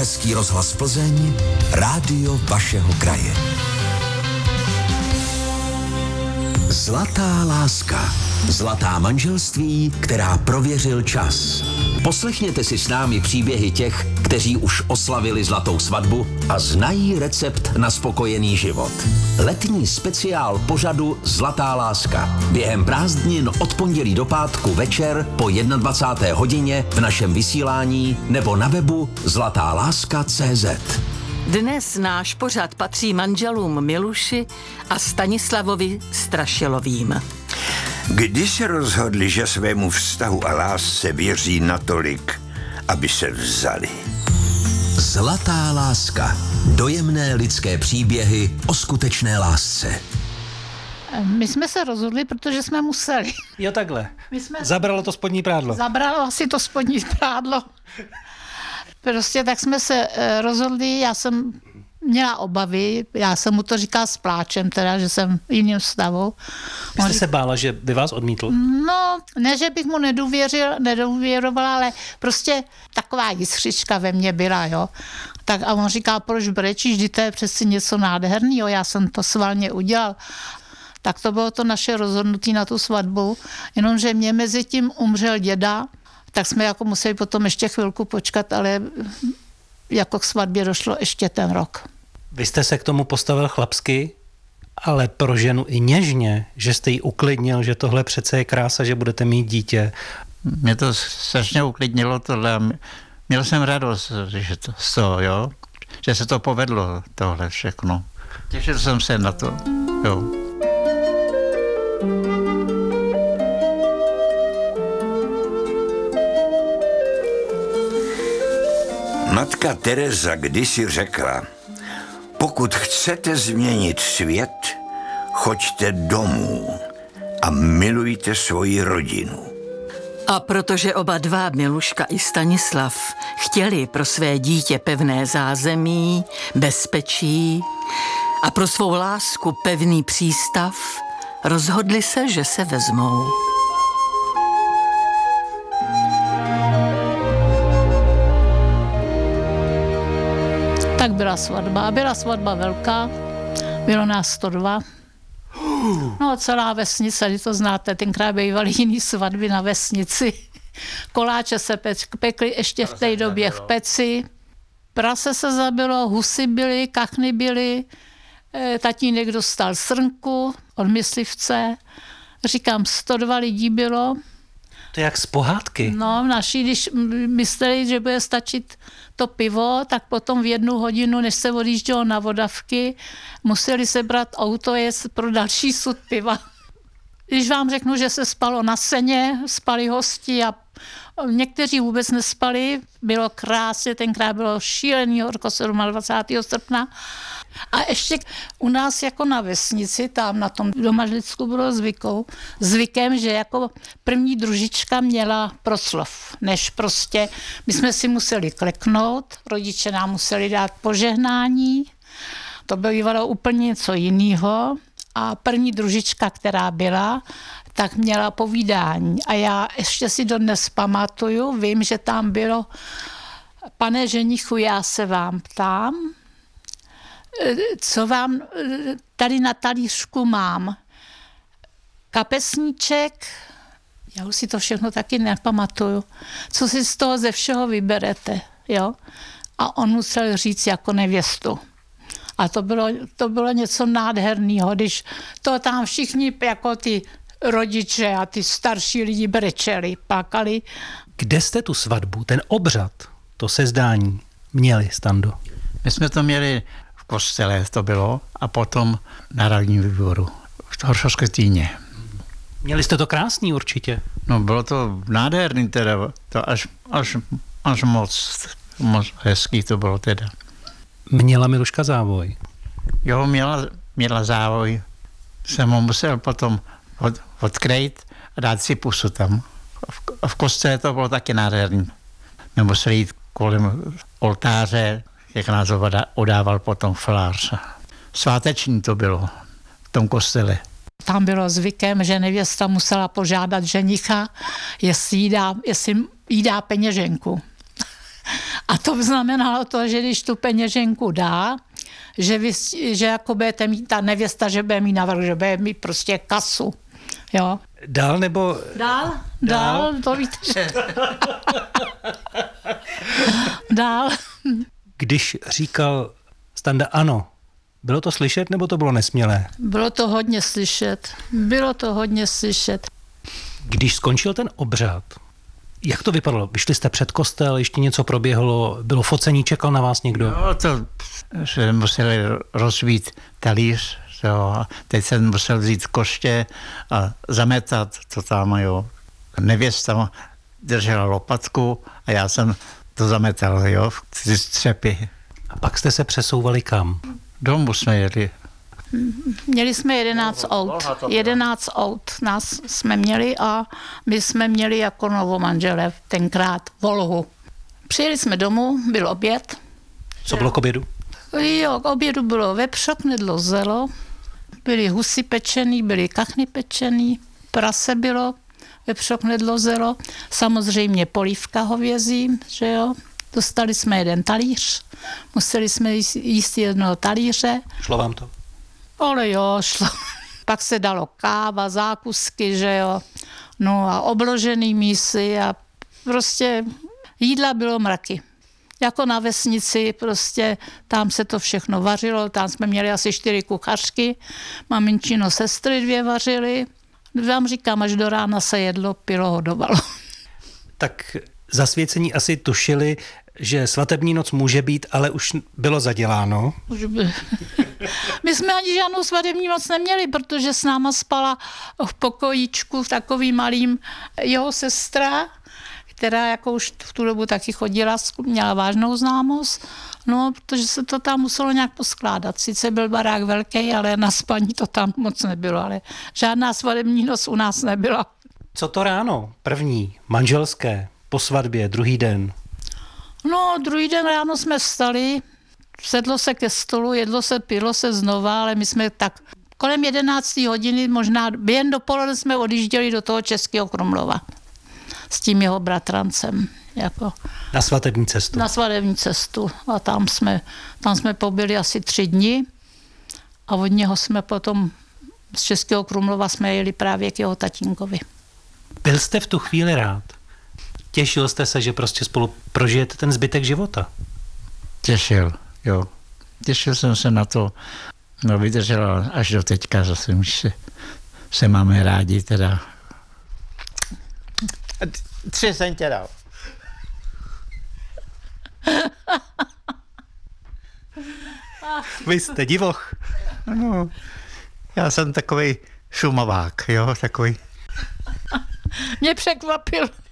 Český rozhlas Plzeň, rádio vašeho kraje. Zlatá láska. Zlatá manželství, která prověřil čas. Poslechněte si s námi příběhy těch, kteří už oslavili zlatou svatbu a znají recept na spokojený život. Letní speciál pořadu Zlatá láska. Během prázdnin od pondělí do pátku večer po 21. hodině v našem vysílání nebo na webu zlatáláska.cz. Dnes náš pořad patří manželům Miluši a Stanislavovi Strašilovým. Kdy se rozhodli, že svému vztahu a lásce věří natolik, aby se vzali? Zlatá láska. Dojemné lidské příběhy o skutečné lásce. My jsme se rozhodli, protože jsme museli. Jo, takhle. Zabralo to spodní prádlo. Zabralo si to spodní prádlo. Prostě tak jsme se rozhodli, já jsem měla obavy, já jsem mu to říkala s pláčem, teda, že jsem v jiném stavu. Vy jste se bála, že by vás odmítl? No, ne, že bych mu nedůvěrovala, ale prostě taková jiskřička ve mně byla, jo. Tak a on říká, proč brečíš, vždyť to je přeci něco nádherného, já jsem to svalně udělal. Tak to bylo to naše rozhodnutí na tu svatbu, jenomže mě mezi tím umřel děda, tak jsme jako museli potom ještě chvilku počkat, ale jako k svatbě došlo ještě ten rok. Vy jste se k tomu postavil chlapsky, ale pro ženu i něžně, že jste ji uklidnil, že tohle přece je krása, že budete mít dítě. Mě to strašně uklidnilo tohle. Měl jsem radost, že to z toho, jo? Že se to povedlo, tohle všechno. Těšil jsem se na to, jo. Matka Teresa kdysi řekla, pokud chcete změnit svět, choďte domů a milujte svoji rodinu. A protože oba dva, Miluška i Stanislav, chtěli pro své dítě pevné zázemí, bezpečí a pro svou lásku pevný přístav, rozhodli se, že se vezmou. Tak byla svatba. A byla svatba velká. Bylo nás 102. No celá vesnice, když to znáte, tenkrát bývaly jiný svatby na vesnici. Koláče se pekly ještě v té době v peci. Prase se zabilo, husy byly, kachny byly. Tatínek dostal srnku od myslivce. Říkám, 102 lidí bylo. To je jak z pohádky. No, naši, když mysleli, že bude stačit to pivo, tak potom v 1 hodinu, než se odjíždělo na vodavky, museli sebrat auto jet pro další sud piva. Když vám řeknu, že se spalo na seně, spali hosti a někteří vůbec nespali, bylo krásně, tenkrát bylo šílený horko 27. srpna. A ještě u nás jako na vesnici, tam na tom Domažlicku bylo zvykem, že jako první družička měla proslov, než prostě my jsme si museli kleknout, rodiče nám museli dát požehnání, to bývalo úplně něco jiného a první družička, která byla, tak měla povídání a já ještě si dodnes pamatuju, vím, že tam bylo: pane ženichu, já se vám ptám, co vám tady na talířku mám? Kapesníček, já už si to všechno taky nepamatuju, co si z toho ze všeho vyberete, jo? A on musel říct jako nevěstu. A to bylo něco nádherného, když to tam všichni jako ty rodiče a ty starší lidi brečeli, plakali. Kde jste tu svatbu, ten obřad, to sezdání měli, Stando? My jsme to měli v kostele, to bylo, a potom na radním výboru v Horšovské Týně. Měli jste to krásný určitě. No bylo to nádherný teda, to až moc hezký to bylo teda. Měla Miluška závoj? Jo, měla závoj. Jsem ho musel potom odkrýt a dát si pusu tam. V kostele to bylo taky nádherný. My museli jít kolem oltáře, jak nás odával potom farář. Sváteční to bylo v tom kostele. Tam bylo zvykem, že nevěsta musela požádat ženicha, jestli jí dá peněženku. A to znamenalo to, že když tu peněženku dá, že jako budete mít ta nevěsta, že bude mít navrh, že bude mít prostě kasu. Jo. Dál nebo... Dál, to víte, že... Dál. Když říkal Standa ano, bylo to slyšet nebo to bylo nesmělé? Bylo to hodně slyšet. Když skončil ten obřad, jak to vypadalo? Vyšli jste před kostel, ještě něco proběhlo, bylo focení, čekal na vás někdo? No, to, že museli rozbít talíř, jo. Teď jsem musel vzít koště a zametat to tam, jo. Nevěsta držela lopatku a já jsem to zametal, jo, ty střepy. A pak jste se přesouvali kam? Domů jsme jeli. Měli jsme 11 aut. 11 aut nás jsme měli a my jsme měli jako novomanželé tenkrát Volhu. Přijeli jsme domů, byl oběd. Co bylo k obědu? Jo, k obědu bylo vepřok, knedlo, zelo, byly husy pečený, byly kachny pečený, prase bylo, vepřok, knedlo, zelo, samozřejmě polívka hovězí, že jo. Dostali jsme jeden talíř, museli jsme jíst jednoho talíře. Šlo vám to? Ale jo, šlo. Pak se dalo káva, zákusky, že jo. No a obložený mísy a prostě jídla bylo mraky. Jako na vesnici, prostě tam se to všechno vařilo, tam jsme měli asi 4 kuchařky, maminčino sestry 2 vařily. Vám říkám, až do rána se jedlo, pilo, hodovalo. Tak zasvěcení asi tušili, že svatební noc může být, ale už bylo zaděláno. My jsme ani žádnou svatební noc neměli, protože s náma spala v pokojíčku v takovým malým jeho sestra, která jako už v tu dobu taky chodila, měla vážnou známost, no, protože se to tam muselo nějak poskládat. Sice byl barák velký, ale na spaní to tam moc nebylo, ale žádná svatební noc u nás nebyla. Co to ráno? První, manželské, po svatbě, druhý den. No, druhý den ráno jsme vstali, sedlo se ke stolu, jedlo se, pilo se znova, ale my jsme tak kolem 11. hodiny, možná během dopoledne jsme odjížděli do toho Českého Krumlova s tím jeho bratrancem. Jako Na svatební cestu. Na svatební cestu. A tam jsme pobyli asi 3 dny a od něho jsme potom z Českého Krumlova jsme jeli právě k jeho tatínkovi. Byl jste v tu chvíli rád? Těšil jste se, že prostě spolu prožijete ten zbytek života? Těšil, jo. Těšil jsem se na to. No, vydržela až do teďka zase, už se máme rádi teda. 3 jsem tě dal. Vy jste divoch. No, já jsem takovej šumovák, jo, takový. Mě překvapil.